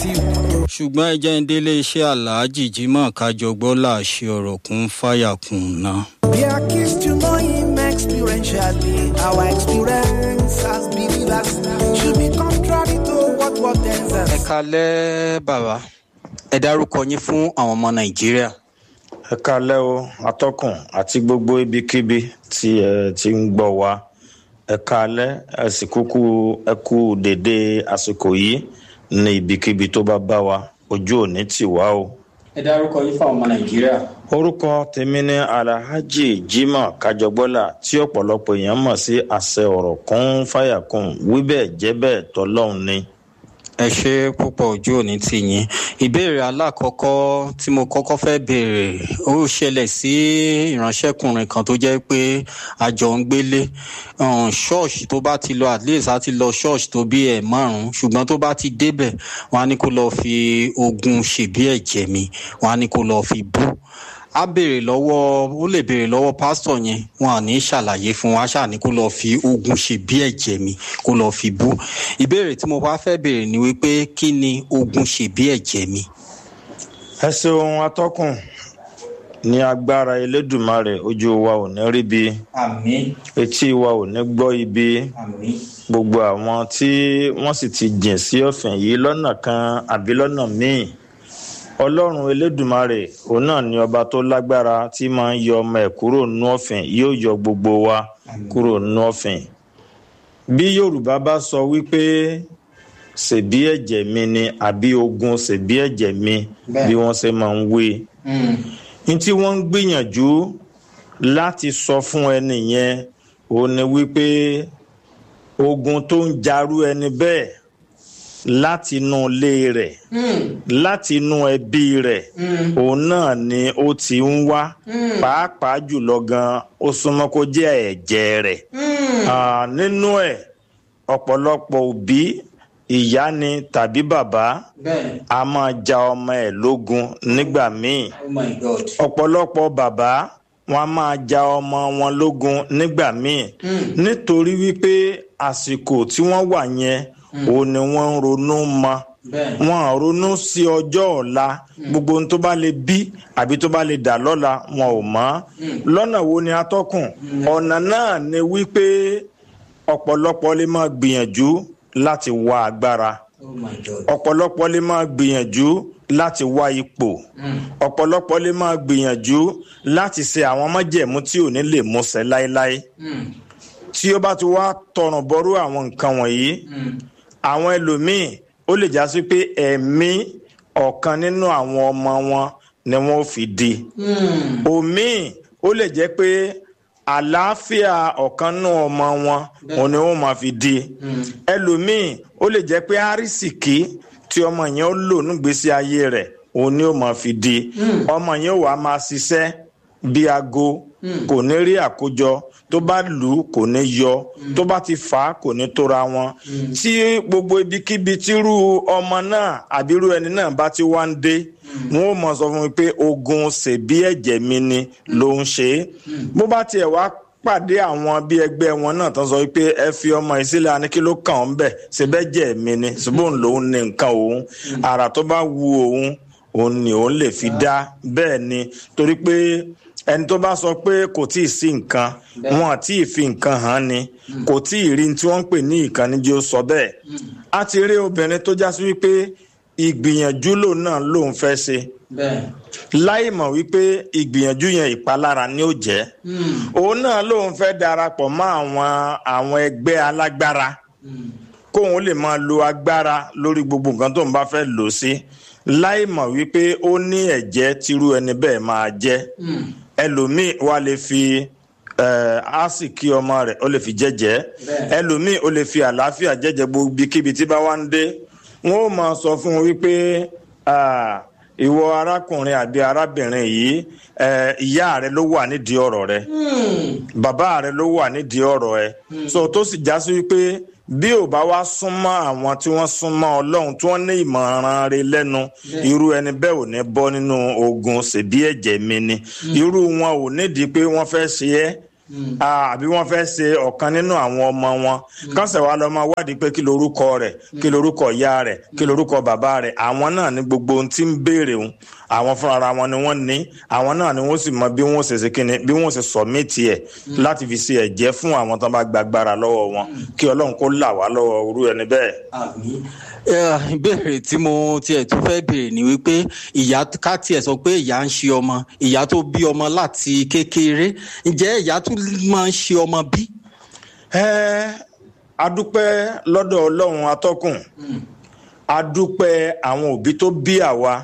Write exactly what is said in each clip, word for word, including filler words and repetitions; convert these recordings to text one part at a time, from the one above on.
tí ò. ṣùgbọ́n ẹ jẹ́ ń délé iṣẹ́ aláàjì Jimoh Kájọgbọ́ láṣẹ ọ̀rọ̀ kún fáyà kùn náà. We are kissed to know him experientially. Our experience as believers should be contrary to what what tells us. ẹ kalẹ́ bàbá ẹ dárúkọ yín fún àwọn ọmọ Nàìjíríà. ẹ kalẹ́ o atọ́kùn àti gbogbo ibikíbi tí ẹ ti ń gbọ́ wa ẹ kalẹ́ ẹ sì kúkú ẹ kú dédé àsìkò yìí ní ibikíbi tó bá bá wa ojú òní tì wá o. ẹ dárúkọ yín fún àwọn ọmọ Nàìjíríà. orúkọ tèmi ni Alhaji Jimoh Kájọgbọ́lá tí ọ̀pọ̀lọpọ̀ èèyàn mọ̀ sí àṣẹ ọ̀rọ̀ kún fáyà kún wíbẹ̀ jẹ́bẹ̀ tọ́lọ́hún ni. ẹ ṣe púpọ̀ ojú òní tì yín. ìbéèrè alákọ̀ọ́kọ́ tí mo kọ́kọ́ fẹ́ béèrè ó ṣẹlẹ̀ sí ìránṣẹ́kùnrin kan tó jẹ́ pé àjọ ń gbélé ṣọ́ọ̀ṣì tó bá ti lọ at least á ti lọ ṣọ́ọ̀ṣì tó bí ẹ̀ márùn-ún ṣùgbọ́n tó bá ti débẹ̀ wọ́n á ní kó lọ́ọ́ fi ogun ṣèbí ẹ̀jẹ̀ mi wọ́n á ní kó lọ́ọ́ fi bú. a béèrè lọ́wọ́ ó lè béèrè lọ́wọ́ pásítọ̀ yẹn wọn à ní ṣàlàyé fún wa ṣáà ní kó lọ́ọ́ fi ogun ṣe bí ẹ̀jẹ̀ mi kó lọ́ọ́ fi bú. ìbéèrè tí mo bá fẹ́ béèrè ni wípé kí ni ogun ṣe bí ẹ̀jẹ̀ mi. ẹ ṣeun atọ́kùn ní agbára Elédùmarè ojú wa ò ní rí bi àmín etí wa ò ní gbọ́ ibi àmín gbogbo àwọn tí wọ́n sì ti jìn sí ọ̀fìn yìí lọ́nà kan àbí lọ́nà míì Ọlọ́run Elédùmarè òun náà ni ọba tó lágbára tí máa ń yọ ọmọ ẹ̀ kúrò nínú ọ̀fìn yóò yọ gbogbo wa kúrò nínú ọ̀fìn. bí Yorùbá bá sọ wípé ṣèbí ẹ̀jẹ̀ mi ni àbí ogun ṣèbí ẹ̀jẹ̀ mi bí wọ́n ṣe máa ń wí. ní tí wọ́n ń gbìyànjú láti sọ fún ẹni yẹn òun ni wípé ogun tó ń jarú ẹni bẹ́ẹ̀ láti inú ilé rẹ̀ láti inú ẹbí rẹ̀ òun náà ni ó ti ń wá pàápàá jùlọ gan ó súnmọ́ kó jẹ́ ẹ̀jẹ̀ rẹ̀ nínú ẹ̀ ọ̀pọ̀lọpọ̀ òbí ìyá ni tàbí bàbá a máa ja ọmọ ẹ̀ lógun nígbà míì ọ̀pọ̀lọpọ̀ bàbá wọn a máa ja ọmọ wọn lógun nígbà míì nítorí wípé àsìkò tí wọ́n wà yẹn ó ní wọ́n ń ronú mọ́ wọ́n ń ronú sí ọjọ́ ọ̀la gbogbo ohun tó bá lè bí àbí tó bá lè dà lọ́la wọn ò mọ̀ lọ́nà wo ni atọ́kùn ọ̀nà náà ni wípé ọ̀pọ̀lọpọ̀ lè máa gbìyànjú láti wá agbára ọ̀pọ̀lọpọ̀ lè máa gbìyànjú láti wá ipò ọ̀pọ̀lọpọ̀ lè máa gbìyànjú láti ṣe àwọn májẹ̀mú tí ò ní lè múṣẹ láéláé tí ó bá ti wá tọrùn bọ́rú àwọn nǹkan wọ̀nyí àwọn ẹlòmíì ó lè já sí pé ẹ̀mí ọ̀kan nínú àwọn ọmọ wọn ni wọ́n ó fi di òmíì ó lè jẹ́ pé àlàáfíà ọ̀kan nínú ọmọ wọn òun ni wọ́n máa fi di ẹlòmíì ó lè jẹ́ pé àrísìkí tí ọmọ yẹn ó lò nígbésí ayé rẹ̀ òun ni ó máa fi di ọmọ yẹn ó wàá máa ṣiṣẹ́ bí aago kò ní rí àkójọ tó bá lù ú kò ní yọ tó bá ti fà á kò ní tóra wọn tí gbogbo ibikíbi tírú ọmọ náà àbírú ẹni náà bá ti wá ń dé wọn ò mọ sọ fún mi pé ogun ṣèbí ẹ̀jẹ̀ mi ni ló ń ṣe é bó bá tiẹ̀ wá pàdé àwọn bí ẹgbẹ́ wọn náà tán sọ wípé ẹ fi ọmọ yìí sílẹ̀ àní kí ló kàn ọ́n bẹ̀ ṣèbẹ́jẹ̀ mi ni ṣùgbọ́n lòun ní nǹkan òun àrà tó bá wu òun òun ni òun lè fi dá bẹ́ẹ̀ ni torí pé ẹni tó bá sọ pé kò tí ì sí nǹkan wọn àti ìfi nǹkan hàn ni kò tí ì rí tí wọ́n ń pè ní ìkànnì jẹ́ ó sọ bẹ́ẹ̀ a ti rí obìnrin tó já sí wípé ìgbìyànjú lòun náà lòun fẹ́ ṣe láì mọ̀ wípé ìgbìyànjú yẹn ìpalára ni ó jẹ́ òun náà lòun fẹ́ darapọ̀ mọ́ àwọn àwọn ẹgbẹ́ alágbára kóun lè máa lo agbára lórí gbogbo nǹkan tóun bá fẹ́ lò sí láì mọ̀ wípé ó ní ẹ̀jẹ̀ tírú ẹni bẹ́ẹ̀ máa jẹ́ ẹlòmíì wá lè fi àsìkí ọmọ rẹ̀ ó lè fi jẹ́jẹ́ ẹlòmíì ó lè fi àlàáfíà jẹ́jẹ́ gbogbo kíbi tí bá wá ń dé wọn ó máa sọ fún un wípé ìwọ arákùnrin àbí arábìnrin yìí ìyá rẹ ló wà nídìí ọ̀rọ̀ rẹ bàbá rẹ ló wà nídìí ọ̀rọ̀ ẹ so tó sì já sí wípé bí ò bá wá súnmọ́ àwọn tí wọ́n súnmọ́ Ọlọ́run tí wọ́n ní ìmọ̀ràn rẹ̀ lẹ́nu irú ẹni bẹ́ẹ̀ ò ní bọ́ nínú ogun ṣèbí ẹ̀jẹ̀ mi ni irú wọn ò nídìí pé wọ́n fẹ́ ṣe é àbí wọ́n fẹ́ ṣe ọ̀kan nínú àwọn ọmọ wọn kánṣẹ́ wa lọ máa wádìí pé kí lorúkọ rẹ̀ kí lorúkọ ìyá rẹ̀ kí lorúkọ bàbá rẹ̀ àwọn náà ní gbogbo ohun tí ń béèrè òun àwọn fúnra wọn ni wọ́n ní àwọn náà ni wọ́n sì mọ bí wọ́n ṣe ṣe kíni bí wọ́n ṣe sọ̀mìtì ẹ̀ láti fi ṣe ẹ̀jẹ́ fún àwọn tó bá gbàgbára lọ́wọ́ wọn kí Ọlọ́run kó là wá lọ́wọ́ irú ẹni bẹ́ẹ̀. ìbéèrè tí mo tiẹ̀ tún fẹ́ béèrè ni wípé ìyá ká tiẹ̀ sọ pé ìyá ń ṣe ọmọ ìyá tó bí ọmọ láti kékeré ǹjẹ́ ìyá tún máa ń ṣe ọmọ bí? ẹ adúpẹ́ lọ́dọ̀ Ọlọ́run atọ́kùn adúpẹ́ àwọn òbí tó bí àwa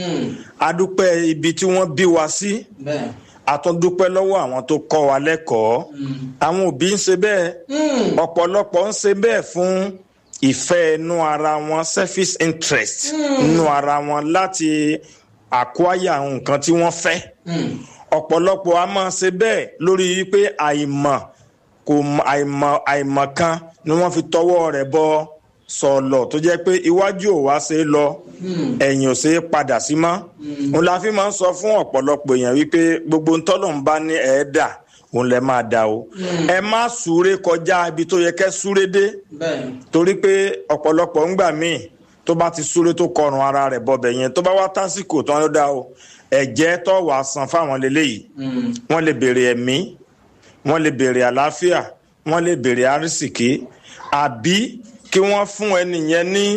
adúpẹ́ ibi tí wọ́n bí wa sí àtúndúpẹ́ lọ́wọ́ àwọn tó kọ́ wa lẹ́kọ̀ọ́ àwọn òbí ń ṣe bẹ́ẹ̀ ọ̀pọ̀lọpọ̀ ń ṣe bẹ́ẹ̀ fún ìfẹ́ inú ara wọn selfish interest inú ara wọn láti acquire nǹkan tí wọ́n fẹ́ ọ̀pọ̀lọpọ̀ a máa ṣe bẹ́ẹ̀ lórí pé àìmọ̀ kò àìmọ̀ àìmọ̀ kan ni wọ́n fi tọwọ́ rẹ̀ bọ sọ̀lọ̀ tó jẹ́ pé iwájú ò wá ṣe lọ ẹ̀yìn ò ṣe padà sí mọ́ òun la fi máa ń sọ fún ọ̀pọ̀lọpọ̀ èèyàn wípé gbogbo ntọ́lọ́run bá ní ẹ̀ẹ́dà òun lẹ máa dà o ẹ má súré kọjá ibi tó yẹ kẹ́ súré dé torí pé ọ̀pọ̀lọpọ̀ ńgbà míì tó bá ti súré tó kọrùn ara rẹ̀ bọbẹ̀ yẹn tó bá wá tásìkò tó ń dá o ẹ̀jẹ̀ tó wàá san fáwọn lélẹ́yìí wọ́n lè béèrè ẹ̀mí wọ́n lè béèrè àlàáfíà wọ́n lè béèrè àrísìkí àbí kí wọ́n fún ẹni yẹn ní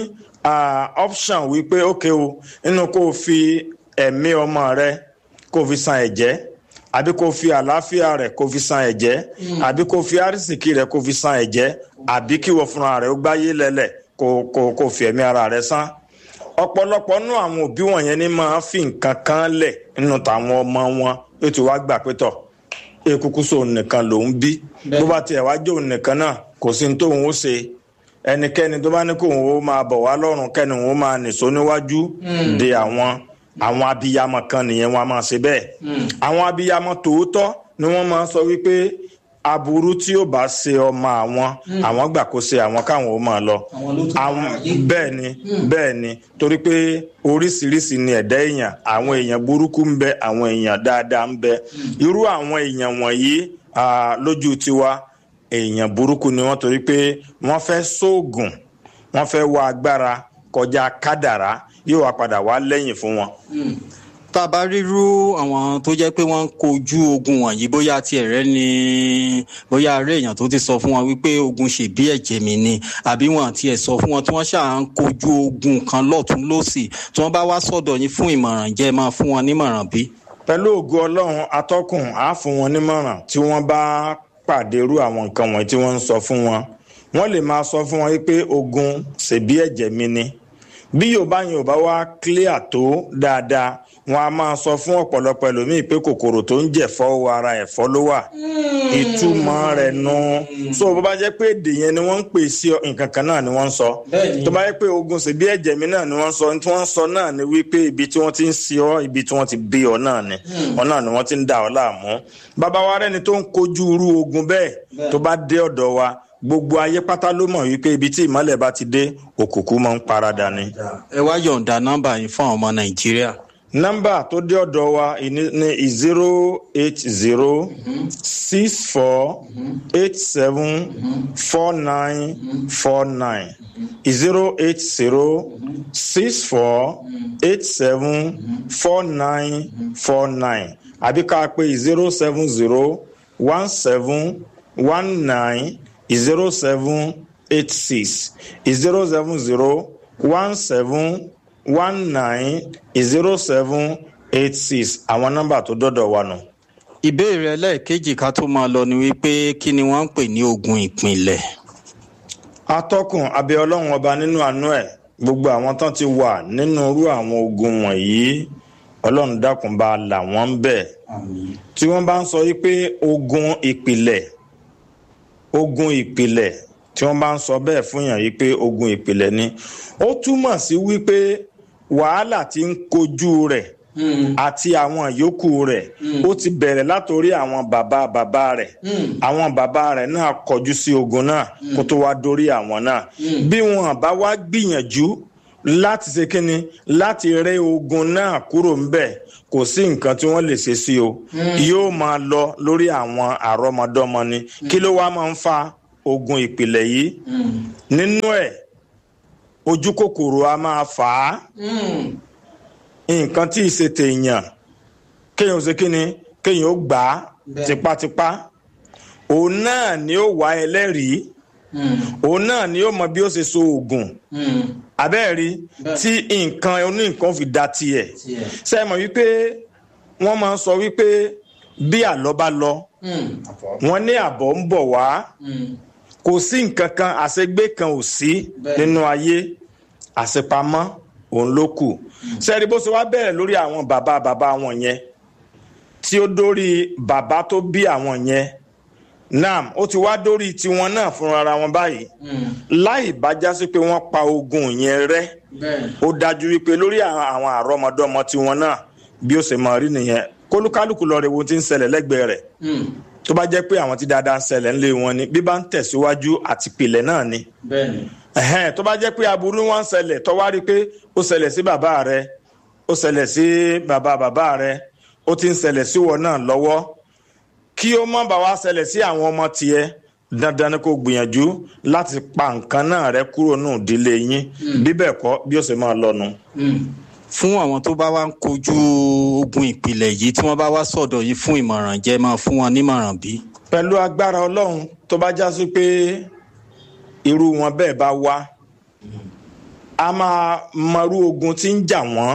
option wípé ókè o nínú kó o fi ẹ̀mí ọmọ rẹ kó o fi san ẹ̀jẹ̀ àbí kó o fi àlàáfíà rẹ kó o fi san ẹ̀jẹ̀ àbí kó o fi àrísìkí rẹ kó o fi san ẹ̀jẹ̀ àbí kí wọ́n fúnra rẹ ó gbáyé lẹ́lẹ̀ kó kó kó o fi ẹ̀mí ara rẹ san ọ̀pọ̀lọpọ̀ nínú àwọn òbí wọ̀nyẹn ní máa fi nǹkan kan lẹ̀ nínú tàwọn ọmọ wọn ó ti wá gbà pé tọ̀ ekuku so nìkan lòún bí bó bá tiẹ̀ wá jó nìkan náà kò sí ní tóun ó ṣe ẹnikẹ́ni tó bá ní kóun ó máa bọ̀ wá lọ́rùn kẹ́ni òun ó máa nìṣó níwájú de àwọn àwọn abiyamọ kan nìyẹn wọn a máa ṣe bẹ́ẹ̀ àwọn abiyamọ tòótọ́ ni wọ́n máa sọ wípé aburú tí ó bá ṣe ọmọ àwọn àwọn gbà kó ṣe àwọn káwọn ó máa lọ àwọn bẹ́ẹ̀ ni bẹ́ẹ̀ ni torí pé oríṣiríṣi ni ẹ̀dá èèyàn àwọn èèyàn burúkú ń bẹ àwọn èèyàn dáadáa ń bẹ irú àwọn èèyàn wọ̀nyí lójú tiwa èèyàn burúkú ni wọ́n torí pé wọ́n fẹ́ sóògùn wọ́n fẹ́ wá agbára kọjá kádàrá yóò wá padà wá lẹ́yìn fún wọn. tá a bá rírú àwọn tó jẹ́ pé wọ́n ń kojú ogun wọ̀nyí bóyá tiẹ̀ rẹ́ ni bóyá aré èèyàn tó ti sọ fún wọn wípé ogun ṣèbí ẹ̀jẹ̀ mi ni àbí wọn tiẹ̀ sọ fún wọn tí wọ́n ṣáà ń kojú ogun kan lọ́tún lọ́sì tí wọ́n bá wá sọ́dọ̀ yín fún ìmọ̀ràn jẹ́ máa fún wọn nímọ̀ràn bí. pẹ̀lú ògo Ọlọ́run atọ́kùn á fún wọn nímọ̀ràn tí wọ́n bá pàdé irú àwọn nǹkan wọ̀nyí tí wọ́n ń sọ fún wọn wọ́n lè máa sọ fún wọn wípé ogun ṣèbí ẹ̀jẹ̀ mi ni bí Yorùbá yẹn ò bá wá clear tó dáadáa wọn a máa sọ fún ọ̀pọ̀lọpọ̀ ẹlòmíì pé kòkòrò tó ń jẹ̀fọ́ ara ẹ̀fọ́ ló wà ìtumọ̀ rẹ̀ nu so bó bá jẹ́ pé èdè yẹn ni wọ́n ń pè sí nǹkan kan náà ni wọ́n ń sọ tó bá jẹ́ pé ogun ṣèbí ẹ̀jẹ̀ mi náà ni wọ́n ń sọ tí wọ́n ń sọ náà ni wípé ibi tí wọ́n ti ń ṣe ọ́ ibi tí wọ́n ti bí ọ náà ni ọ náà ni wọ́n ti ń dà ọ́ láàmú bàbá wa rẹ́ni tó ń kojú irú ogun bẹ́ẹ̀ tó bá dé ọ̀dọ̀ wa gbogbo ayé pátá ló mọ̀ wípé ibi tí ìmọ́lẹ̀ bá ti dé òkùnkùn máa ń paradà ni. ẹ wá yọ̀ǹda nọ́mbà yín fún àwọn ọmọ Nàìjíríà. nọ́mbà tó dé ọ̀dọ̀ wa ní zero eight zero six four eight seven four nine four nine zero eight zero six four eight seven four nine four nine àbí ká pè zero seven zero one seven one nine zero seven eight six zero seven zero one seven one nine zero seven eight six àwọn nọ́mbà tó dọ́dọ̀ wa nù. ìbéèrè ẹlẹ́ẹ̀kejì ká tó máa lọ ni wípé kí ni wọ́n ń pè ní ogun ìpìlẹ̀. atọ́kùn abẹ́ Ọlọ́run ọba nínú àánú ẹ̀ gbogbo àwọn tán ti wà nínú irú àwọn ogun wọ̀nyí Ọlọ́run dákun bá là wọ́n ń bẹ̀ tí wọ́n bá ń sọ wípé ogun ìpìlẹ̀ ogun ìpìlẹ̀ tí wọ́n bá ń sọ bẹ́ẹ̀ fún yàn yìí pé ogun ìpìlẹ̀ ni ó túmọ̀ sí wípé wàhálà tí ń kojú rẹ̀ àti àwọn yòókù rẹ̀ ó ti bẹ̀rẹ̀ látòrí àwọn bàbá bàbá rẹ̀ àwọn bàbá rẹ̀ náà kọjú sí ogun náà kó tó wá dórí àwọn náà bí wọn bá wá gbìyànjú láti ṣe kíni láti rẹ́ ogun náà kúrò ńbẹ̀ kò sí nǹkan tí wọ́n lè ṣe sí o yóò máa lọ lórí àwọn àrọ́mọdọ́mọ ni kí ló wá máa ń fa ogun ìpìlẹ̀ yìí nínú ẹ̀ ojú kòkòrò a máa fà á nǹkan tí ìṣe tèèyàn kéèyàn ṣe kíni kéèyàn ó gbà á tipátipá òun náà ni ó wá ẹlẹ́rìí òun náà ni ó mọ bí ó ṣe so oògùn abẹ́ẹ̀rí tí nǹkan oní nǹkan fi da tiẹ̀ ṣe é mọ̀ wípé wọ́n máa ń sọ wípé bí àlọ́ bá lọ wọ́n ní àbọ̀ ń bọ̀ wá kò sí nǹkan kan àṣegbé kan ò sí nínú ayé àṣepamọ́ òun ló kù ṣẹ́ẹ́rì bó ṣe wá bẹ̀rẹ̀ lórí àwọn bàbá bàbá wọn yẹn tí ó dórí bàbá tó bí àwọn yẹn naam ó ti wá dórí tiwọn náà fúnra wọn báyìí láì bá já sí pé wọ́n pa ogun yẹn rẹ́ ó dájú wípé lórí àwọn àrọ́mọdọ́mọ tiwọn náà bí ó ṣe máa rí nìyẹn kólúkálùkù lọ rẹ̀ wo ti ń ṣẹlẹ̀ lẹ́gbẹ̀ẹ́ rẹ̀ tó bá jẹ́ pé àwọn tí dáadáa ń ṣẹlẹ̀ ńlé wọn ni bí bá ń tẹ̀síwájú àti pìlẹ̀ náà ni ẹ̀hẹ́n tó bá jẹ́ pé aburú wọn ń ṣẹlẹ̀ tó wá rí pé ó ṣẹlẹ̀ sí bàbá rẹ̀ ó ṣẹlẹ̀ sí bàbá bàbá rẹ̀ ó ti ń ṣẹlẹ̀ sí wọn náà lọ́wọ́ kí ó má bàa wá ṣẹlẹ̀ sí àwọn ọmọ tiẹ̀ dandan ni kó gbìyànjú láti pa nǹkan náà rẹ́ kúrò nù ìdílé yín bí bẹ́ẹ̀ kọ́ bí ó ṣe máa lọ nù. fún àwọn tó bá wá ń kojú ogun ìpìlẹ̀ yìí tí wọ́n bá wá sọ̀dọ̀ yìí fún ìmọ̀ràn jẹ́ máa fún wọn nímọ̀ràn bí. pẹ̀lú agbára ọlọ́run tó bá já sí pé irú wọn bẹ́ẹ̀ bá wá a máa mọrú ogun tí ń jà wọ́n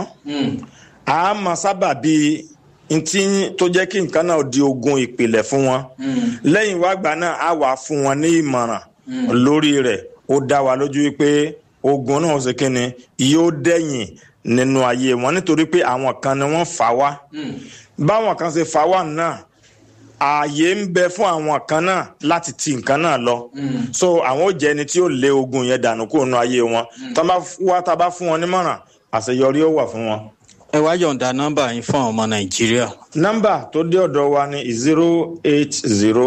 a máa sábà bíi ntí tó jẹ́ kí nǹkan náà di ogun ìpìlẹ̀ fún wọn lẹ́yìn wàgbà náà á wà fún wọn ní ìmọ̀ràn lórí rẹ̀ ó dá wa lójú wípé ogun náà ṣe kí ni yóò dẹ̀yìn nínú ayé wọn nítorí pé àwọn kan ni wọ́n fà wá báwọn kan ṣe fà wá náà ààyè ń bẹ fún àwọn kan náà láti ti nǹkan náà lọ so àwọn ò jẹ́ ẹni tí ó lé ogun yẹn dànù kúrò nínú ayé wọn tá bá wá tá bá fún wọn nímọ̀ràn àṣeyọrí ó wà fún wọn. ẹ wá yọ̀ǹda nọ́mbà yín fún àwọn ọmọ nàìjíríà. nọ́mbà tó dé ọ̀dọ̀ wa ni zero eight zero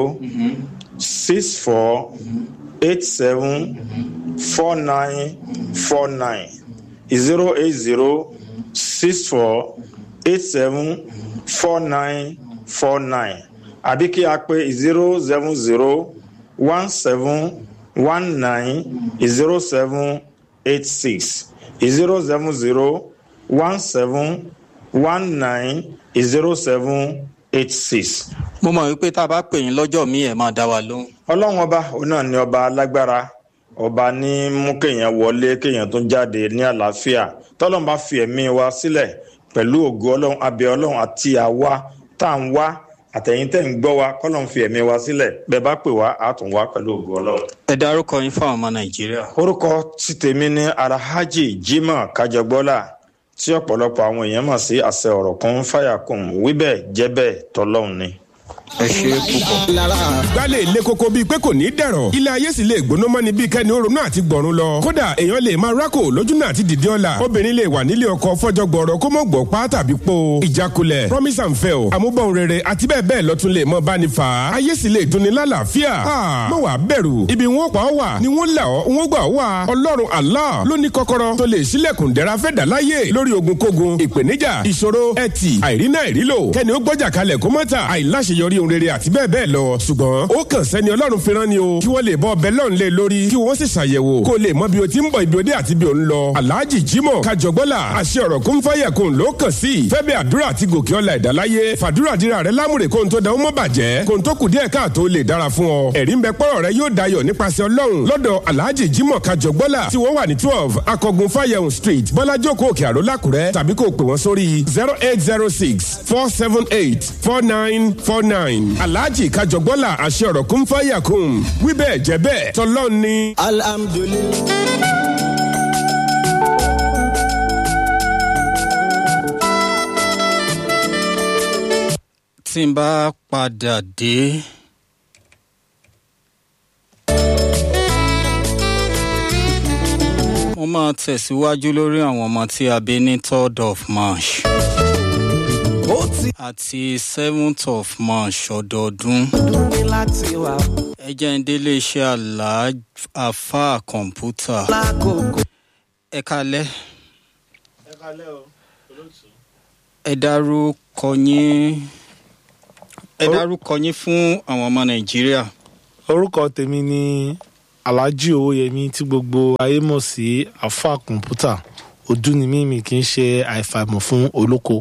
six four eight seven four nine four nine zero eight zero six four eight seven four nine four nine àbí kí a pè zero seven zero one seven one nine zero seven eight six zero seven zero one seven one nine zero seven eight six. mo mọ̀ wípé tá a bá pè yín lọ́jọ́ míì ẹ̀ máa dá wa lóhùn. ọlọ́run ọba òun náà ni ọba alágbára ọba ní mú kéèyàn wọlé kéèyàn tó jáde ní àlàáfíà tọ́lọ́run bá fi ẹ̀mí wa sílẹ̀ pẹ̀lú ògo ọlọ́run abẹ́ ọlọ́run àti àwa tá à ń wá àtẹ̀yìn tẹ̀ ń gbọ́ wa kọ́lọ́run fi ẹ̀mí wa sílẹ̀ bẹ́ẹ̀ bá pè wá á tún wá pẹ̀lú ògo ọlọ́run. ẹ dárúkọ yín fáwọn ọmọ nàìjíríà. orúkọ tí tèmi ní Alhaji Jimoh Kajọgbọ́lá tí ọ̀pọ̀lọpọ̀ àwọn èèyàn mọ̀ sí àṣẹ ọ̀rọ̀ kan fàyàkùn wíbẹ̀ jẹ́bẹ̀ tọ́lọ́hún ni. ẹ ṣe é púpọ̀. gbálẹ̀ ilé koko bíi pé kò ní dẹ̀rọ̀ ilé ayé sì lè gbóná mọ́ni bíi kẹ́ni ó ronú àti gbọ̀run lọ kódà èèyàn lè máa rákò lójú náà àti dìde ọ̀la obìnrin lè wà nílé ọkọ fọ́jọ́ gbọ̀rọ̀ kó mọ̀ gbọ̀ pa tàbí po ìjákulẹ̀ promise and fail àmúbọ̀n rere àti bẹ́ẹ̀ bẹ́ẹ̀ lọ́tún lè mọ báni fà á ayé sì lè dunni lálàáfíà mọ̀ wá bẹ̀rù ibi wọn pa ọ́ wà ni wọ́n là ọ́ wọ́n gbà ọ́ wà ọlọ́run Allah ló ní kọ́kọ́rọ́ tó lè ṣílẹ̀kùn dẹ́ra fẹ́ dà láyé lórí ogunkógun ìpèníjà ìṣòro ẹtì àìrínà ìrílò kẹ́ni ó gbọ́jà kalẹ̀ kó mọ́ta àìláṣeyọrí ohun rere àti bẹ́ẹ̀ bẹ́ẹ̀ lọ ṣùgbọ́n ó kàn sẹ́ni ọlọ́run fi rán ni o kí wọ́n lè bọ́ ọbẹ̀ lọ́run lé lórí kí wọ́n sì ṣàyẹ̀wò kó lè mọ bí o ti ń bọ̀ ibi òde àti bí o ń lọ. Alhaji Jimoh Kajọgbọ́lá àṣẹ ọ̀rọ̀ kún fáyà kún ló kàn sí fẹ́ bẹ́ àdúrà àti gòkè ọ̀la ìdáláyé fàdúrà dira rẹ lámùrè kó n tó da ó mọ́ bàjẹ́ kó n tó kù díẹ̀ káàtó lè dára fún ọ. ẹ̀rí ń bẹ pọ́rọ̀ rẹ yóò dayọ̀ nípasẹ̀ ọlọ́run lọ́dọ̀ Alhaji Jimoh Kajọgbọ́lá tí wọ́n wà ní twelve akọgun fáyẹ̀hùn street bọ́lájókòó òkè àró lákùrẹ́ tàbí kó pè wọ́n sórí zero eight zero six four seven eight four nine four nine. Alhaji Kajọgbọ́lá àṣẹ ọ̀rọ̀ kún fáyà kún wíbẹ̀ jẹ́ bẹ́ẹ̀ tọ́lọ́ ni. Alhamdulillah. tí n bá padà dé mo máa tẹ̀síwájú lórí àwọn ọmọ tí a bí ní third of March àti seventh of March ọdọọdún. ẹ jẹ́ ń délé iṣẹ́ àlàáfà kọ̀ǹpútà. ẹ káalẹ́. ẹ káalẹ́ o olóòtú. ẹ dárúkọ yín ẹ dárúkọ yín fún àwọn ọmọ nàìjíríà. orúkọ tèmi ni alhaji owóyẹmí tí gbogbo ayé mọ̀ sí afa kọ̀ǹpútà ojú ni mí mi kì í ṣe àìfàìmọ̀ fún olóko.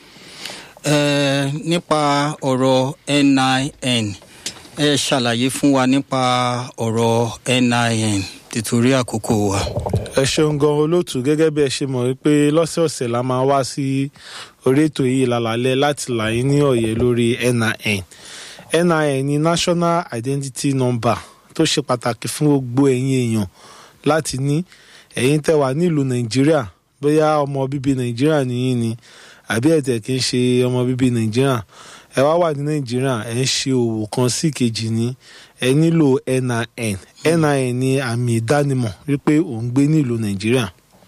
ẹ nípa ọ̀rọ̀ N I N ẹ ṣàlàyé fún wa nípa ọ̀rọ̀ N I N títorí àkókò wa. ẹ ṣeun gan olóòtú gẹ́gẹ́ bí ẹ ṣe mọ̀ wípé lọ́sọ̀ọ̀sẹ̀ la máa wá sí orí ètò yìí lálálẹ́ láti là yín ní ọ̀yẹ́ lórí N I N. N I N ni National Identity Number tó ṣe pàtàkì fún gbogbo ẹ̀yin èèyàn láti ní. ẹ̀yin tẹ́ wà nílùú nàìjíríà bóyá ọmọ bíbí nàìjíríà nìyí ni àbí ẹ̀tẹ̀ kì í ṣe ọmọ bíbí nàìjíríà ẹ wá wà ní nàìjíríà ẹ ń ṣe òwò kan sí kejì ní ẹ nílò N I N. N I N ni àmì ìdánimọ̀ wípé ò ń gbé nílùú nàìjíríà.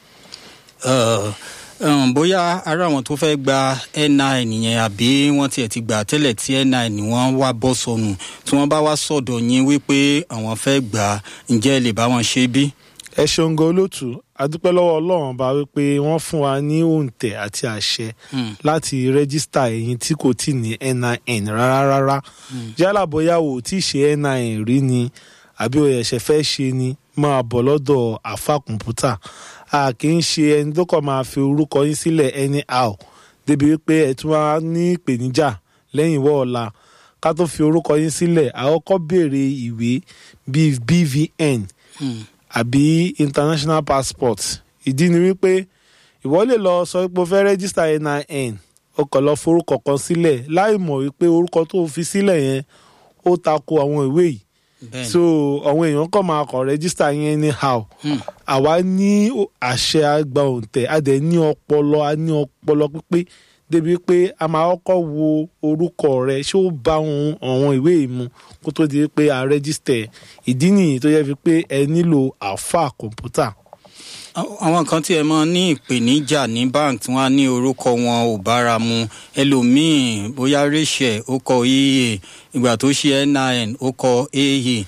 bóyá ara àwọn tó fẹ́ gba N I N yẹn àbí wọ́n tiẹ̀ ti gbà tẹ́lẹ̀ tí N I N wọ́n wá bọ́ sọnù tí wọ́n bá wá sọ̀dọ̀ yín wípé àwọn fẹ́ gbà á ǹjẹ́ ẹ lè bá wọn ṣe bí? ẹ ṣeun gan olóòtú adúpẹ́ lọ́wọ́ ọlọ́run bá wípé wọ́n fún wa ní òǹtẹ̀ àti àṣẹ láti rẹ́gísítà ẹ̀yin tí kò tí ní N I N rárá rárá yálà bóyá o tí ì ṣe N I N rí ni àbí o ẹ̀ṣẹ̀ fẹ́ ṣe ni máa bọ̀ lọ́dọ̀ àfa kọ̀ǹpútà. a kì í ṣe ẹni tó kàn máa fi orúkọ yín sílẹ̀ anyhow débi wípé ẹ tún wá ní ìpèníjà lẹ́yìn ìwọ́ ọ̀la ká tó fi orúkọ yín sílẹ̀ àkọ́kọ́ béèrè ìwé bíi B V N àbí international passport. ìdí ni wípé ìwọ lè lọ sọ pé o fẹ́ rẹ́gísítà N I N o kàn lọ forúkọ kan sílẹ̀ láì mọ̀ wípé orúkọ tó fi sílẹ̀ yẹn ó tako àwọn ìwé yìí. so àwọn èèyàn kàn máa kọ rẹ́gísítà yẹn anyhow. àwa ní àṣẹ àgbà òǹtẹ̀ a dẹ̀ ní ọpọlọ a ní ọpọlọ pípé débi pé a máa kọ́kọ́ wo orúkọ rẹ ṣé ó bá àwọn ìwé yìí mu kó tó di pé a rẹ́gísítẹ̀. ìdí nìyí tó yẹ fi pé ẹ nílò àfa kọ̀ǹpútà. àwọn kan tí ẹ mọ ní ìpèníjà ní bank tí wọn á ní orúkọ wọn ò bára mu ẹlòmíín bóyá rachel ó kọ iye ìgbà tó ṣe N I N ó kọ eye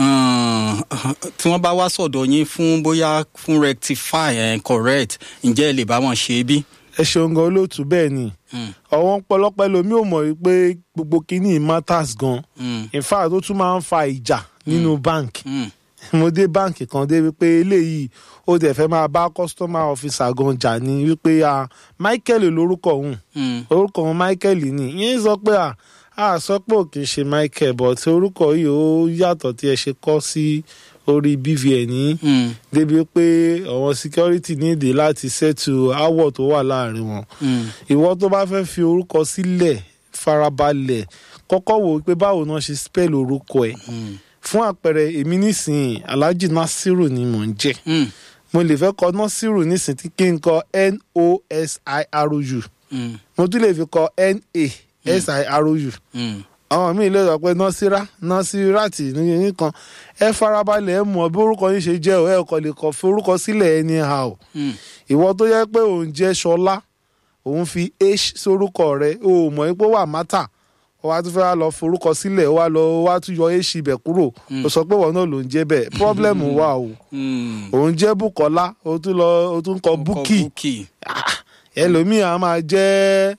tí wọn bá wá sọ́dọ̀ yín fún bóyá fún rectify and correct ǹjẹ́ ẹ lè bá wọn ṣe bí? ẹ ṣeun gan olóòtú bẹ́ẹ̀ ni àwọn pọ̀lọpọ̀ ẹlòmíì ò mọ̀ wípé gbogbo kínní matters gan in fact ó tún máa ń fa ìjà nínú bank. mo dé báǹkì kan dé wípé eléyìí ó dẹ̀ fẹ́ máa bá customer officer gan jà ní wípé Michael lórúkọ òun orúkọ òun Michael ni yín sọ pé a sọ pé ò kì í ṣe Michael but orúkọ yìí ó yàtọ̀ tí ẹ ṣe kọ sí orí B V N yìí débi pé àwọn security nídìí láti settle awọ tó wà láàrin wọn. ìwọ tó bá fẹ́ fi orúkọ sílẹ̀ farabalẹ̀ kọ́kọ́ wò pé báwo náà ṣe spell orúkọ ẹ̀. fún àpẹẹrẹ èmi nísìnyí Alhaji Nasiru ni mò ń jẹ́ mo lè fẹ́ kọ Nasiru nísìnyí tí kí n kọ N O S I R U mo tún lè fi kọ N A S I R U àwọn míì lè sọ pé Nasira Nasirati nìkan ẹ farabalẹ̀ ẹ mọ̀ bí orúkọ yín ṣe jẹ́ ẹ kò lè kọ fi orúkọ sílẹ̀ anyhow. ìwọ tó yẹ pé òun jẹ́ Ṣọlá òun fi H sórúkọ rẹ̀ o mọ̀ pé wà mátà ó wá tún fẹ́ lọ forúkọ sílẹ̀ ó wá lọ wá tún yọ H ibẹ̀ kúrò ó sọ pé wọn náà ló ń jẹ́ bẹ́ẹ̀ problem wà o. òun jẹ́ Bùkọ́lá ó tún lọ ó tún kọ Búkì ẹlòmíì á máa jẹ́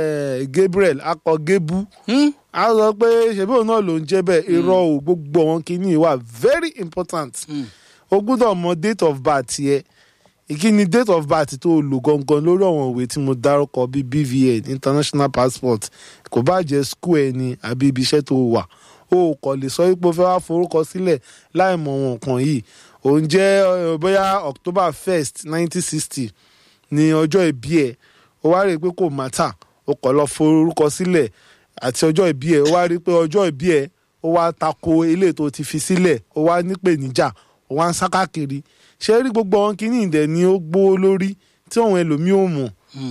Gabriel akọ Gebu a sọ pé ṣebí òun náà ló ń jẹ́ bẹ́ẹ̀ irọ́ o gbogbo wọn kìíní wà very important. o gbọ́dọ̀ mọ date of birth yẹ ìkíni date of birth tó lò gangan lórí àwọn ìwé tí mo dárúkọ bíi B V N international passport kò bá jẹ́ school ẹ ni àbí ibi iṣẹ́ tó wà o kò lè sọ wípé o fẹ́ wá forúkọ sílẹ̀ láì mọ wọn kan yìí. òun jẹ́ bóyá October first nineteen sixty ní ọjọ́ ìbí ẹ̀ ó wá rí i pé kò mátà ó kọ̀ lọ forúkọ sílẹ̀ àti ọjọ́ ìbí ẹ̀ ó wá rí i pé ọjọ́ ìbí ẹ̀ ó wá tako ilé tó ti fi sílẹ̀ ó wá nípèníjà ó wá ń sá káàkiri ṣé rí gbogbo àwọn kìíní ìdẹ̀ ni ó gbówó lórí tí àwọn ẹlòmíì ò mọ̀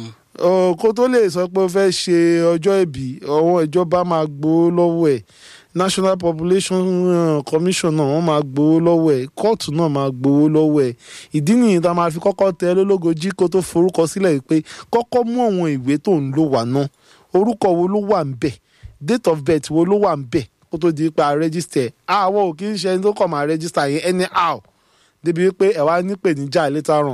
kó tó lè sọ pé ó fẹ́ ṣe ọjọ́ ìbí àwọn ìjọba máa gbówó lọ́wọ́ ẹ̀ National Population uh, Commission náà wọ́n máa gbowó lọ́wọ́ ẹ̀ kóòtù náà máa gbowó lọ́wọ́ ẹ̀ ìdí nìyí tá a máa fi kọ́kọ́ tẹ lólógo jí kó tó forúkọ sílẹ̀ pé kọ́kọ́ mú àwọn ìwé tó ń lò wá náà orúkọ wo ló wà ń bẹ̀ date of birth wo ló wà ń bẹ̀ kó tó di pé a register àwọn ò kí ń ṣe ẹni tó kọ̀ máa register yẹn anyhow débi pé ẹ̀ wá nípèníjà later on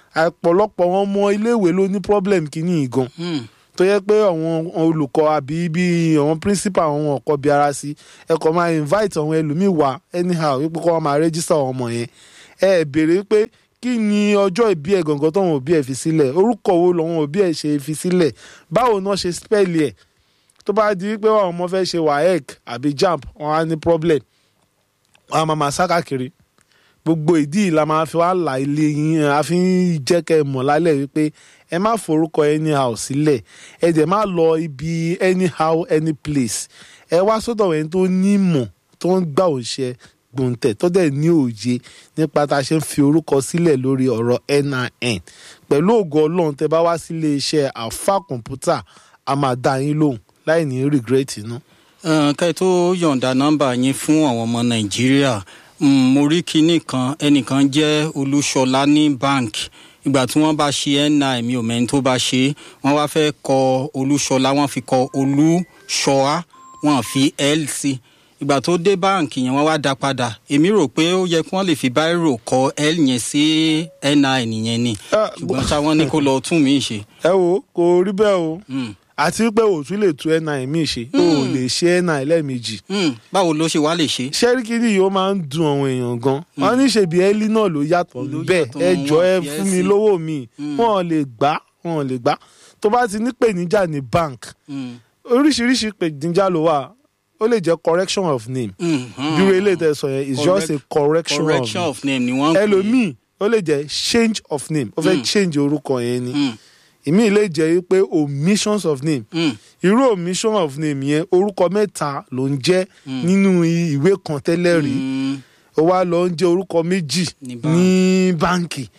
ọ̀pọ̀lọpọ̀ wọn ọmọ iléèwé ló ní problem kìíní gan tó yẹ pé àwọn olùkọ́ àbí bí àwọn principal àwọn ọ̀kọ́ bí ara sí ẹ kàn máa invite àwọn ẹlòmíì wá anyhow wípé kọ́ wọn máa register àwọn ọmọ yẹn ẹ béèrè pé kí ni ọjọ́ ìbí ẹ̀ gangan tó wọn òbí ẹ̀ fi sílẹ̀ orúkọ wo lọ́wọ́n òbí ẹ̀ ṣe fi sílẹ̀ báwo náà ṣe spell ẹ̀ tó bá di pé àwọn ọmọ fẹ́ ṣe waec àbí jamb wọn á ní problem wọn á máa máa sá káàkiri gbogbo ìdí la máa fi wá là ilé yín a fi ń jẹ́ kẹ́ ẹ mọ̀ lálẹ́ wípé ẹ má forúkọ anyhow sílẹ̀ ẹ dẹ̀ má lọ ibi anyhow any place ẹ wá sọ́dọ̀ ẹni tó nímọ̀ tó ń gbà òṣẹ gbòǹtẹ̀ tó dẹ̀ ní òye nípa tá a ṣe ń fi orúkọ sílẹ̀ lórí ọ̀rọ̀ N I N pẹ̀lú ògo Ọlọ́run tẹ́ bá wá sílé iṣẹ́ Alpha Kọ̀ǹpútà a máa dá yín lóhùn láì ní regret inú. ká ẹ tó yọ̀ǹda nọ́mbà yín fún àwọn ọmọ Nàìjíríà mo rí kinní kan ẹnìkan jẹ́ Olúṣọlá ní báǹkì ìgbà tí wọ́n bá ṣe N I mi ò mẹ́ni tó bá ṣe wọ́n wá fẹ́ kọ Olúṣọlá wọ́n fi kọ Olúṣọá wọ́n fi L sí ìgbà tó dé báǹkì yẹn wọ́n wá dá padà èmi rò pé ó yẹ kí wọ́n lè fi báírò kọ L yẹn sí N I nìyẹn ni ṣùgbọ́n ṣá wọ́n ní kó lọ tún mí ṣe. ẹ wo kò rí bẹ́ẹ̀ o àti pé o tún lè tún N I mi ṣe o lè ṣe N I lẹ́ẹ̀mejì. báwo ló ṣe wá lè ṣe. ṣẹ́ríkìrì yìí ó máa ń dun àwọn èèyàn gan wọ́n ní ṣèbí ẹ́lí náà ló yàtọ̀ bẹ́ẹ̀ ẹ jọ ẹ fún mi lówó mi wọ́n lè gbà wọ́n lè gbà tó bá ti ní pèníjà ní bank oríṣiríṣi pèníjà ló wà ó lè jẹ́ correction of name bírò eléyìí tẹ́ sọ yẹn it's just a correction, correction of name ni wọ́n ń pè é ẹlòmíì ó lè jẹ́ change of name ó fẹ́ change orúkọ yẹn ni. Mm. ìmí lè jẹ́ pé omissions of name irú mm. omission of name yẹn orúkọ mẹ́ta ló ń jẹ́ mm. nínú ìwé kan tẹ́lẹ̀ rí ó wá lọ ń jẹ́ orúkọ méjì ní báǹkì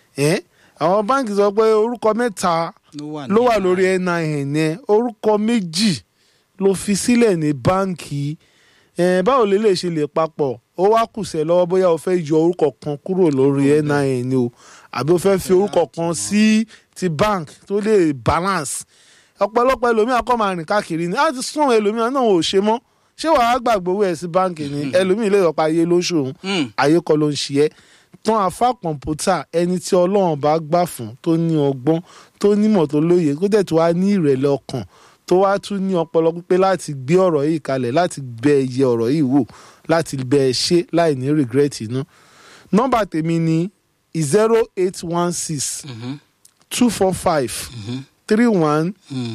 àwọn báǹkì sọ pé orúkọ mẹ́ta ló wà lórí N I N yẹn orúkọ méjì ló fi sílẹ̀ ní báǹkì báwo lè lè ṣe lè papọ̀ ó wá kùsẹ̀ lọ́wọ́ bóyá o fẹ́ yọ orúkọ kan kúrò lórí N I N o àbí o fẹ́ fi orúkọ kan sí ti bank tó lè balance ọ̀pọ̀lọpọ̀ ẹlòmíràn kọ́ máa rìn káàkiri ni láti sún ẹlòmíràn náà ò ṣe mọ́ ṣé wàá gbàgbé owó ẹ̀ sí báǹkì ni ẹlòmíràn lè rọpa ayé ló ń ṣòun ayé kọ́ ló ń ṣe ẹ́ tán Alpha Kọ̀ǹpútà ẹni tí Ọlọ́run bá gbà fún tó ní ọgbọ́n tó nímọ̀ tó lóye kó dẹ̀ tó wá ní ìrẹ̀lẹ̀ ọkàn tó wá tún ní ọpọlọ pípé láti gbé ọ̀rọ̀ yìí kalẹ̀ láti bẹ iye ọ̀rọ̀ yìí wò láti bẹ ẹ ṣe láì ní regret inú nọ́mbà tèmi ni zero eight one six two four five three one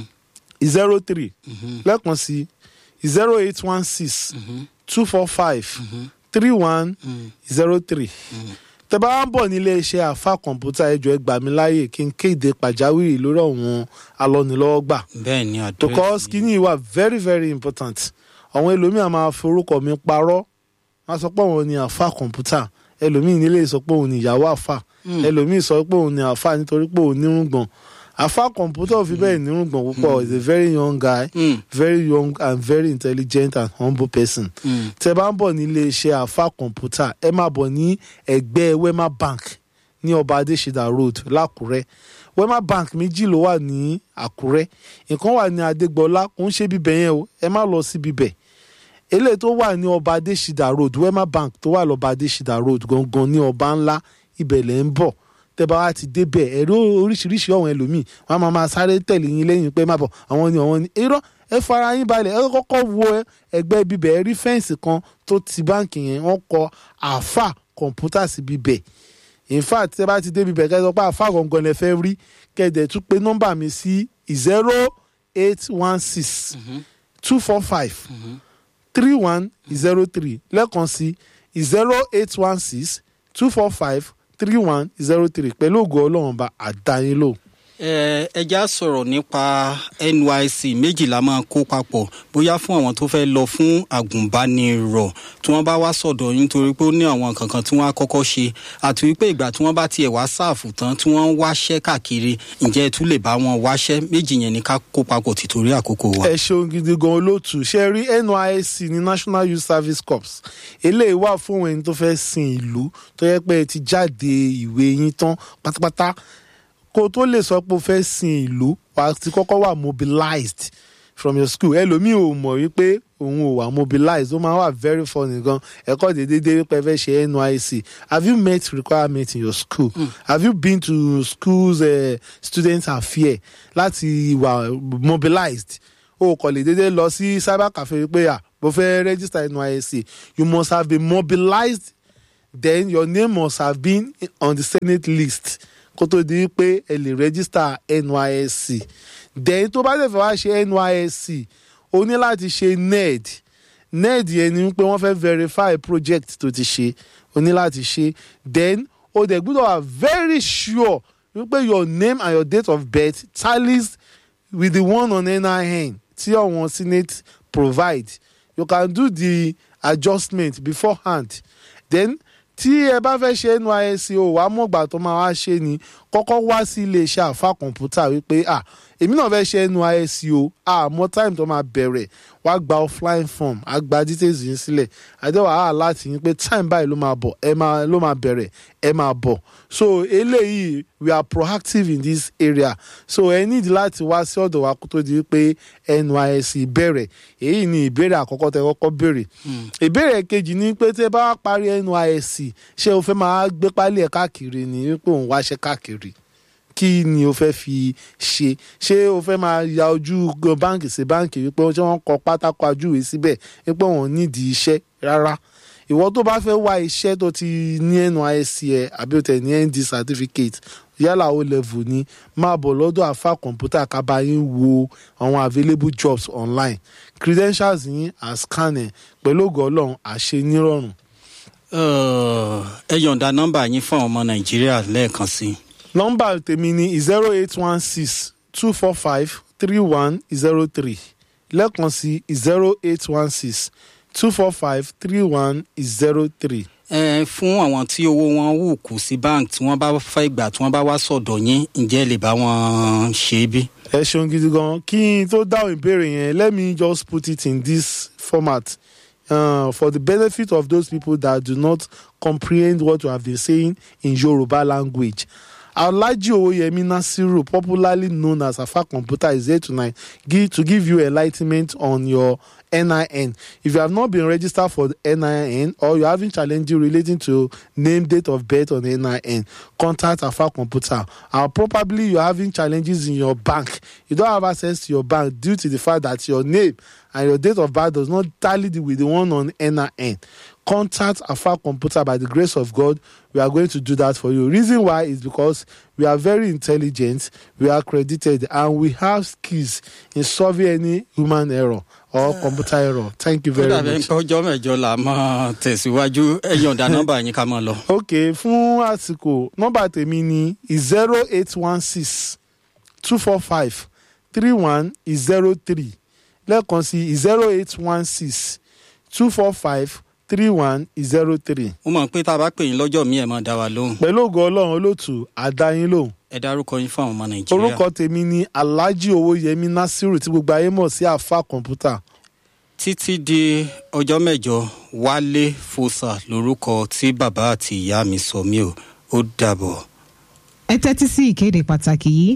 zero three lẹ́ẹ̀kan sí zero eight one six two four five three one zero three tẹ́ bá ń bọ̀ nílé iṣẹ́ Alpha Kọ̀ǹpútà ẹ jọ̀ọ́ ẹ gbà mí láàyè kí n kéde pàjáwìrì lórí àwọn alọ́nilọ́wọ́gbà bẹ́ẹ̀ni àdúrà because kíní wà very very important àwọn ẹlòmíà máa forúkọ mi parọ́ wọ́n sọ pé òun ni Alpha Kọ̀ǹpútà ẹlòmíì nílé sọ pé òun ni ìyàwó àfà ẹlòmíì sọ pé òun ni àfà nítorí pé òun nírùngbọ̀n Alpha Kọ̀ǹpútà ò fi bẹ́ẹ̀ nírùngbọ̀n púpọ̀ is a very young guy mm. very young and very intelligent and humble person tẹ́ bá ń bọ̀ nílé iṣẹ́ Alpha Kọ̀ǹpútà ẹ máa bọ̀ ní ẹgbẹ́ Wema Bank ní Ọba Adéṣídà Road l'Ákúrẹ́ Wema Bank méjì ló wà ní Àkúrẹ́ ìkan wà ní Adégbọlá kò ń ṣe bíbẹ̀ yẹn o ẹ má lọ sí bíbẹ̀ eléyìí tó wà ní Ọba Adéṣídà Road Wema Bank tó wà lọ́ba Adéṣídà Road gangan ní Ọba ńlá ibẹ̀ lẹ́ ń bọ̀ tẹ́ bá wá ti débẹ̀ ẹ̀rọ oríṣiríṣi ọ̀hún ẹlòmíì wọ́n á máa máa sáré tẹ̀lé yín lẹ́yìn pé má bọ̀ àwọn ni àwọn ni irọ́ ẹ fara yín balẹ̀ ẹ kọ́kọ́ wo ẹgbẹ́ bíbẹ̀ ẹ rí fẹ́ǹsì kan tó ti báǹkì yẹn wọ́n kọ Alpha Kọ̀ǹpútà sí bíbẹ̀ in fact tẹ́ bá ti dé bíbẹ̀ kẹ́ sọ pé Alpha gangan lẹ fẹ́ rí kẹ́dẹ̀ tún pé nọ́mbà mi sí zero eight one six two four five three one zero three lẹ́ẹ̀kan sí zero eight one six two four five three one zero three pẹ̀lú ògo Ọlọ́run bá àdáyín lò. ẹ já sọ̀rọ̀ nípa N Y C méjìlá máa kó papọ̀ bóyá fún àwọn tó fẹ́ lọ fún àgùnbánirọ̀ tí wọ́n bá wá sọ̀dọ̀ yín torí pé ó ní àwọn kankan tí wọ́n á kọ́kọ́ ṣe àti wípé ìgbà tí wọ́n bá tiẹ̀ wá sáàfù tán tí wọ́n ń wáṣẹ́ káàkiri ǹjẹ́ ẹ tún lè bá wọn wáṣẹ́ méjì yẹn ní ká kó papọ̀ tìtorí àkókò wa. ẹ ṣeun gidi gan olóòtú ṣe rí N Y C ní National Youth Service Corps eléyìí wà fún ẹni tó fẹ́ sin ìlú tó yẹ pé ẹ ti jáde ìwé yín tán pátápátá kó tó lè sọ pé o fẹ́ sin ìlú wà á ti kọ́kọ́ wà mobilized from your school ẹlòmíì ò mọ̀ wípé òun ò wà mobilized ó máa wà very funny gan ẹ̀kọ́ dédédé pé fẹ́ ṣe N Y S C. Have you met requirement in your school? Mm. Have you been to schools uh, student affair láti wà mobilized? O kò lè dédé lọ sí cyber cafe pé à bó fẹ́ register N Y S C. You must have been mobilized, then your name must have been on the Senate list kó tó di pé ẹ lè register N Y S C. Then tó bá dẹ̀ fẹ́ wá ṣe N Y S C o ní láti ṣe N E D. N E D yẹn ni pé wọ́n fẹ́ verify project tó ti ṣe o ní láti ṣe. Then o dẹ̀ gbọ́dọ̀ wà very sure wípé your name and your date of birth tallies with the one on N I N tí àwọn Senate provide. You can do the adjustment beforehand. Then tí ẹ bá fẹ́ ṣe N Y S C o wàá mọ̀gbà tó máa wá ṣe ni kọ́kọ́ wá sí iléeṣẹ́ àfa kọ̀ǹpútà wípé ah èmi náà fẹ́ ṣe N Y S C o ah mọ time tó máa bẹ̀rẹ̀ wá gba offline form á gba details yín sílẹ̀ àdéhùn àá láti yín pé time báyìí ló máa bọ̀ ẹ máa ló máa bẹ̀rẹ̀ ẹ máa bọ̀. So eléyìí we are proactive in this area, so ẹ need láti wá sí ọ̀dọ̀ wa kó tó di pé N Y S C bẹ̀rẹ̀. Èyí ni ìbéèrè àkọ́kọ́ tẹ́ kọ́kọ́ béèrè. Ìbéèrè kejì ni pé tẹ́ bá parí N Y S C ṣé o fẹ́ máa gbé pálí ẹ̀ káàkiri ni wípé òun wáṣẹ́ káàkiri? Kí ni o fẹ́ fi ṣe? Ṣé o fẹ́ máa ya ojú báǹkì sí báǹkì wípé wọ́n kọ pátákó ajúwe síbẹ̀ wípé wọ́n nídìí iṣẹ́? Rárá. Ìwọ tó bá fẹ́ wá iṣẹ́ tó ti ní N Y S C ẹ àbí o tẹ̀ ní N D certificate yálà O level ni máa bọ̀ lọ́dọ̀ àfa kọ̀ǹpútà ká bá yín wo àwọn available jobs online. Credentials yín à scan ẹ̀ pẹ̀lú ògo Ọlọ́run àṣẹ nírọ̀rùn. Ẹ yọ̀ǹda nọ́mbà yín fún àwọn ọmọ Nàìjíríà lẹ́ẹ̀kan sí i. Nọ́mbà tèmi ni zero eight one six two four five three one zero three. Lẹ́ẹ̀kan sí zero eight one six two four five three one zero three. Ẹ fún àwọn tí owó wọn wù kù sí bank tí wọ́n bá fẹ́ gbà tí wọ́n bá wá sọ̀dọ̀ yín ǹjẹ́ lè bá wọn ṣe bí? Ẹ ṣeun gidi gan. Kí n tó dáhùn ìbéèrè yẹn, let me just put it in this format uh, for the benefit of those people that do not comprehend what you have been saying in Yoruba language. Alhaji Owóyẹmí Nasiru, popularly known as Afa Computer, is here tonight give, to give you enlightenment on your N I N. If you have not been registered for the N I N or you're having challenges relating to name, date of birth on N I N, contact Afa Computer. Or probably you're having challenges in your bank. You don't have access to your bank due to the fact that your name and your date of birth does not tally with the one on N I N. Contact Afa Computer. By the grace of God, we are going to do that for you. Reason why is because we are very intelligent, we are accredited, and we have skills in solving any human error or computer error. Thank you very much. Ọjọ́ mẹ́jọ la máa tẹ̀síwájú. Ẹ yọ̀ǹda nọ́mbà yín ká máa lọ. Okay, fún àsìkò nọ́mbà tèmi ni zero eight one six two four five three one zero three. Lẹ́ẹ̀kan sí zero eight one six two four five three one zero three. Mo mọ̀ pé tá a bá pè yín lọ́jọ́ mi ẹ̀ máa dá wa lóhùn. Pẹ̀lú ògo Ọlọ́run olóòtú àdáyín lóhùn. Ẹ dárúkọ yín fún àwọn ọmọ Nàìjíríà. Orúkọ tèmi ni Alhaji Owóyẹmí Nasiru tí gbogbo ayé mọ̀ sí Afa Computer. Títí di ọjọ́ mẹ́jọ, Wálé Fòsà lórúkọ tí bàbá àti ìyá mi sọ mí o. Ó dàbọ̀. Ẹ tẹ́tí sí ìkéde pàtàkì yìí.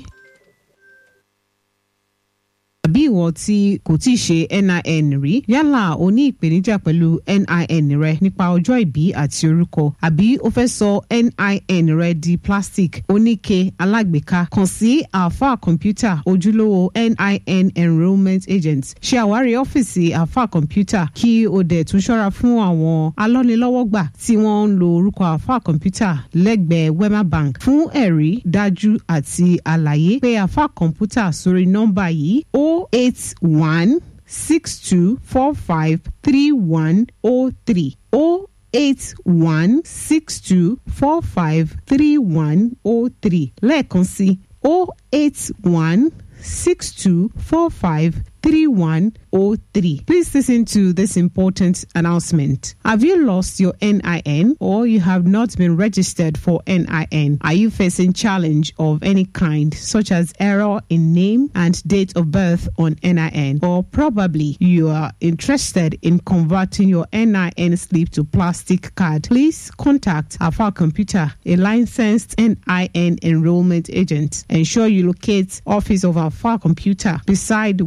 Àbí ìwọ tí kò tíì ṣe N I N rí, yálà o ní ìpèníjà pẹ̀lú N I N rẹ nípa ọjọ́ ìbí àti orúkọ, àbí o fẹ́ sọ N I N rẹ di plastic, oníke, alágbèéká, kàn sí Alpha Computer, ojúlówó N I N Enrollment Agent. Ṣe àwárí ọ́fíìsì Alpha Computer kí o dẹ̀ tún ṣọ́ra fún àwọn alọ́nilọ́wọ́gbà tí wọ́n ń lo orúkọ Alpha Computer lẹ́gbẹ̀ẹ́ Wema Bank. Fún ẹ̀rí dájú àti àlàyé pé Alpha Computer sórí nọ́mbà yìí zero eight one six two four five three one zero three zero eight one six two four five three one zero three lẹ́ẹ̀kan sí zero eight one six two four five three one zero three. Please listen to this important announcement. Have you lost your N I N or you have not been registered for N I N? Are you facing challenge of any kind, such as error in name and date of birth on N I N? Or probably you are interested in converting your N I N slip to plastic card? Please contact Alpha Computer, a licensed N I N enrollment agent. Ensure you locate office of Alpha Computer beside Wema Bank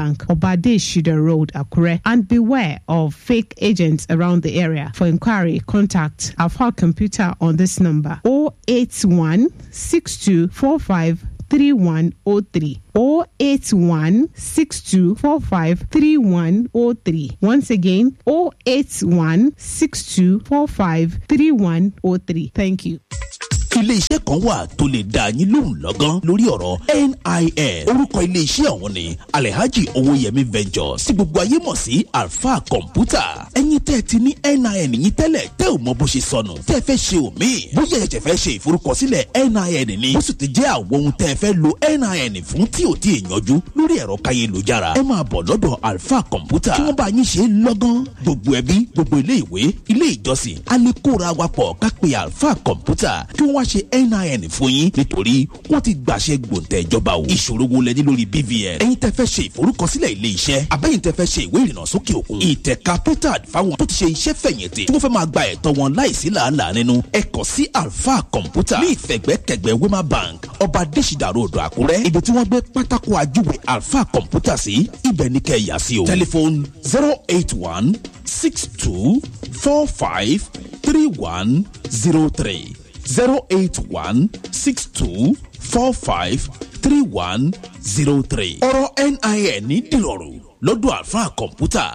Bank, Obade Shida Road, Akure. And beware of fake agents around the area. For inquiry, contact Alpha Computer on this number zero eight one six two four five three one zero three zero eight one six two four five three one zero three. Once again, zero eight one six two four five three one zero three. Thank you. Ilé-iṣẹ́ kan wà tó lè dá yín lóhùn lọ́gán lórí ọ̀rọ̀ N I N. Orúkọ ilé-iṣẹ́ ọ̀hún ni Alhaji Owóyẹmí Ventures tí gbogbo ayé mọ̀ sí Alpha Computer. Ẹ̀yin tẹ́ ẹ ti ní N I N yín tẹ́lẹ̀ tẹ́ ò mọ bó ṣe sọnù tẹ́ ẹ fẹ́ ṣe òmíì. Bóyá ẹ ṣẹ̀ fẹ́ ṣe ìforúkọsílẹ̀ N I N ni. Ó sì ti jẹ́ àwọn ohun tẹ́ ẹ fẹ́ lo N I N fún tí ò tí ì yanjú lórí ẹ̀rọ káyélujára. Ẹ máa bọ̀ lọ́dọ̀ Alpha Computer kí wọ́n bá yín ṣe lọ́gán. Gbogbo ẹbí, gbogbo ilé ìwé, ilé ìjọsìn, a lè kóra wa pọ̀ ká pe Alpha Computer kí wọ́n wá ṣe N I N fún yín nítorí wọ́n ti gbàṣẹ gbòǹtẹ̀ ìjọba o. Ìṣòro wo lẹ ní lórí B V N? Ẹ̀yin tẹ́ fẹ́ ṣe ìforúkọsílẹ̀ ilé iṣẹ́, àbẹ́yìn tẹ́ fẹ́ ṣe ìwé ìrìnnà sókè òkun. Ìtẹ̀ka Petard fáwọn tó ti ṣe iṣẹ́ fẹ̀yìntì tí wọ́n fẹ́ máa gba ẹ̀tọ́ wọn láìsí làálàá nínú. Ẹ kàn sí Alpha Computer ní ìfẹ̀gbẹ́kẹ̀gbẹ́ Wema Bank, Ọba Adésìdà Road, Àkúrẹ́. Ibi tí wọ́n gbé pátákó ajúwe Alpha Computer sí, ibẹ̀ ní kẹ́ yà sí o. Tẹlifóònù zero eight one six two four five three one zero three. zero eight one six two four five three one zero three. ọ̀rọ̀ N I N ní dìrọ̀rùn lọ́dọ̀ Alpha Computer.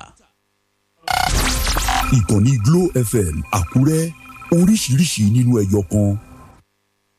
Ìkànnì Glo F M Àkúrẹ́, oríṣiríṣi nínú ẹyọ kan.